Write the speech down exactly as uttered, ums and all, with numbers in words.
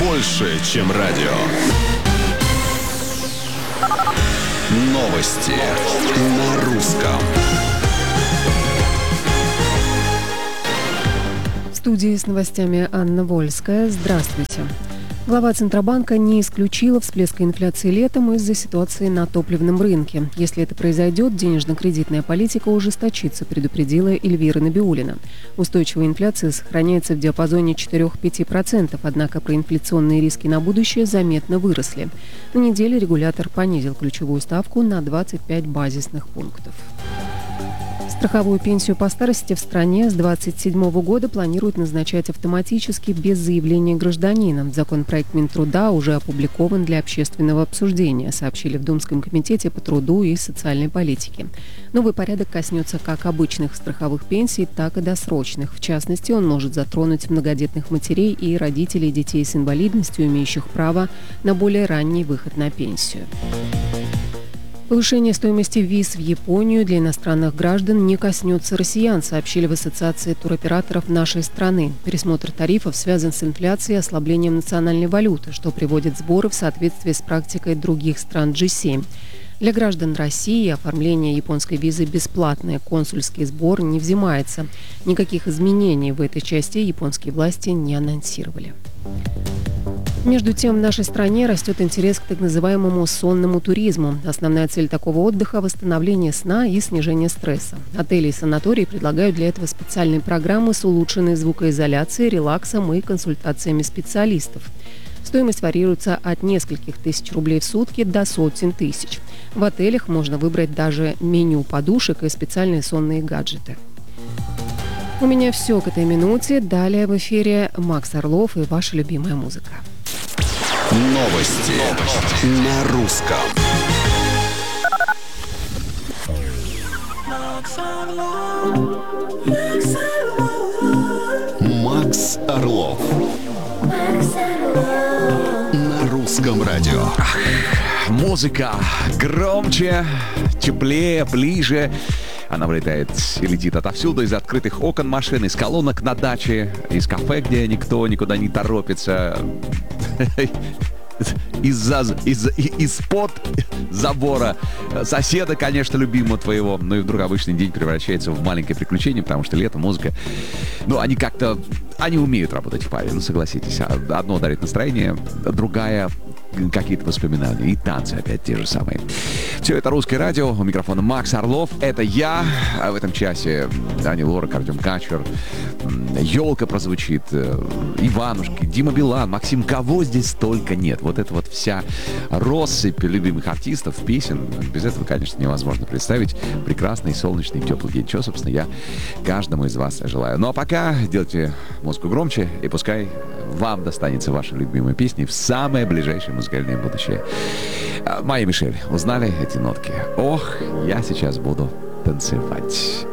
больше, чем радио. Новости на русском. В студии с новостями Анна Вольская. Здравствуйте. Глава Центробанка не исключила всплеска инфляции летом из-за ситуации на топливном рынке. Если это произойдет, денежно-кредитная политика ужесточится, предупредила Эльвира Набиуллина. Устойчивая инфляция сохраняется в диапазоне четыре-пять процентов, однако проинфляционные риски на будущее заметно выросли. На неделе регулятор понизил ключевую ставку на двадцать пять базисных пунктов. Страховую пенсию по старости в стране с две тысячи двадцать седьмого года планируют назначать автоматически без заявления гражданина. Законопроект Минтруда уже опубликован для общественного обсуждения, сообщили в Думском комитете по труду и социальной политике. Новый порядок коснется как обычных страховых пенсий, так и досрочных. В частности, он может затронуть многодетных матерей и родителей детей с инвалидностью, имеющих право на более ранний выход на пенсию. Повышение стоимости виз в Японию для иностранных граждан не коснется россиян, сообщили в Ассоциации туроператоров нашей страны. Пересмотр тарифов связан с инфляцией и ослаблением национальной валюты, что приводит сборы в соответствии с практикой других стран джи семь. Для граждан России оформление японской визы бесплатное, консульский сбор не взимается. Никаких изменений в этой части японские власти не анонсировали. Между тем, в нашей стране растет интерес к так называемому сонному туризму. Основная цель такого отдыха – восстановление сна и снижение стресса. Отели и санатории предлагают для этого специальные программы с улучшенной звукоизоляцией, релаксом и консультациями специалистов. Стоимость варьируется от нескольких тысяч рублей в сутки до сотен тысяч. В отелях можно выбрать даже меню подушек и специальные сонные гаджеты. У меня все к этой минуте. Далее в эфире Макс Орлов и ваша любимая музыка. Новости, Новости. На русском. Макс Орлов. На русском радио. Музыка громче, теплее, ближе. Она вылетает и летит отовсюду, из открытых окон машин, из колонок на даче, из кафе, где никто никуда не торопится, из-за, из, из-под забора соседа, конечно, любимого твоего. Ну и вдруг обычный день превращается в маленькое приключение, потому что лето, музыка, ну, они как-то, они умеют работать в паре, ну, согласитесь. Одно дарит настроение, другая какие-то воспоминания. И танцы опять те же самые. Все это «Русское радио». У микрофона Макс Орлов. Это я. А в этом часе Ани Лорак, Артем Качер. Елка прозвучит. Иванушки, Дима Билан, Максим. Кого здесь только нет. Вот это вот вся россыпь любимых артистов, песен. Без этого, конечно, невозможно представить прекрасный, солнечный, теплый день. Чего, собственно, я каждому из вас желаю. Ну а пока делайте музыку громче, и пускай вам достанется ваша любимая песня в самое ближайшее музыкальное будущее. Майя Мишель. Узнали эти нотки? Ох, я сейчас буду танцевать.